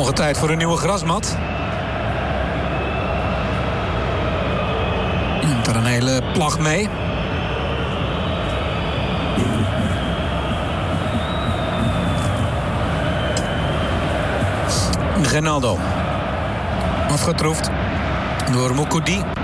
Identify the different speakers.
Speaker 1: Hoge tijd voor een nieuwe grasmat. Neemt er een hele plag mee. Ronaldo. Afgetroefd door Moukoudi.